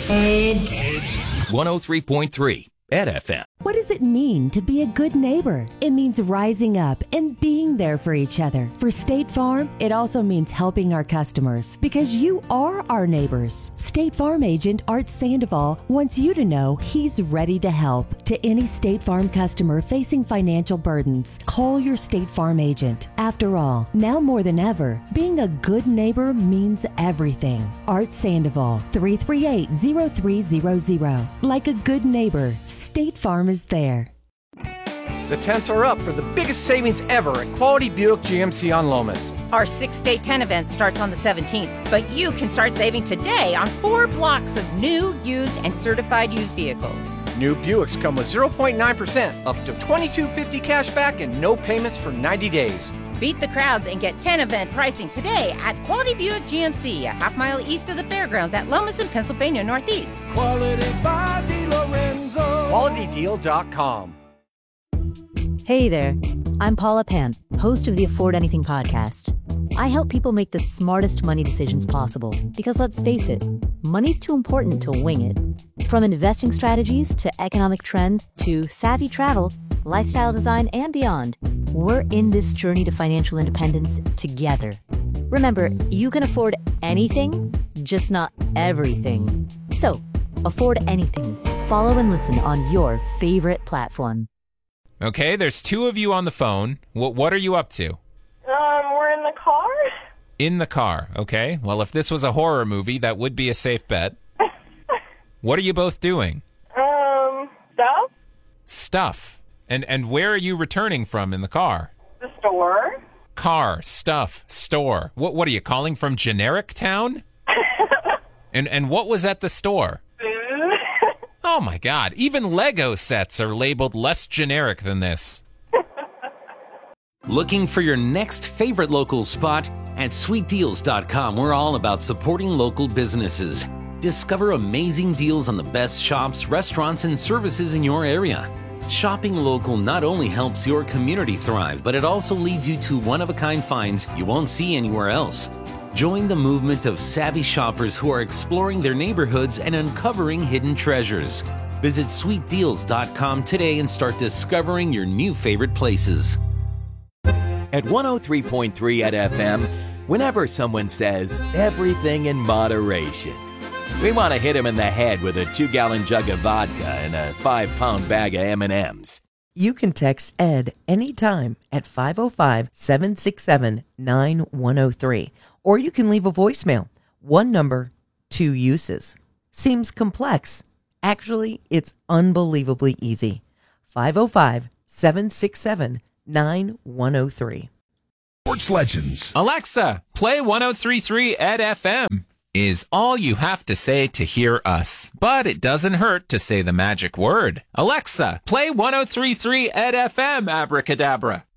Edge 103.3 at FM. What does it mean to be a good neighbor? It means rising up and being there for each other. For State Farm, it also means helping our customers because you are our neighbors. State Farm agent Art Sandoval wants you to know he's ready to help. To any State Farm customer facing financial burdens, call your State Farm agent. After all, now more than ever, being a good neighbor means everything. Art Sandoval, 338-0300. Like a good neighbor, State Farm is there. The tents are up for the biggest savings ever at Quality Buick GMC on Lomas. Our 6-day tent event starts on the 17th, but you can start saving today on 4 blocks of new, used, and certified used vehicles. New Buicks come with 0.9%, up to $22.50 cash back, and no payments for 90 days. Beat the crowds and get 10 event pricing today at Quality Buick GMC, a half-mile east of the fairgrounds at Lomas in Pennsylvania Northeast. Quality by DiLorenzo. QualityDeal.com. Hey there, I'm Paula Pant, host of the Afford Anything podcast. I help people make the smartest money decisions possible because let's face it, money's too important to wing it. From investing strategies to economic trends to savvy travel, lifestyle design, and beyond, we're in this journey to financial independence together. Remember, you can afford anything, just not everything. So, afford anything. Follow and listen on your favorite platform. Okay, there's 2 of you on the phone. What are you up to? We're in the car. In the car, okay. Well, if this was a horror movie, that would be a safe bet. What are you both doing? Stuff. Stuff. And where are you returning from in the car? The store. Car, stuff, store. What are you calling from generic town? And what was at the store? Food. Oh my God, even Lego sets are labeled less generic than this. Looking for your next favorite local spot? At sweetdeals.com, we're all about supporting local businesses. Discover amazing deals on the best shops, restaurants, and services in your area. Shopping local not only helps your community thrive, but it also leads you to one-of-a-kind finds you won't see anywhere else. Join the movement of savvy shoppers who are exploring their neighborhoods and uncovering hidden treasures. Visit sweetdeals.com today and start discovering your new favorite places. At 103.3 at FM, whenever someone says everything in moderation, we want to hit him in the head with a 2-gallon jug of vodka and a 5-pound bag of M&Ms. You can text ED anytime at 505-767-9103. Or you can leave a voicemail. 1 number, 2 uses. Seems complex. Actually, it's unbelievably easy. 505-767-9103. Sports Legends. Alexa, play 103.3 at FM. Is all you have to say to hear us. But it doesn't hurt to say the magic word. Alexa, play 103.3 at FM, abracadabra.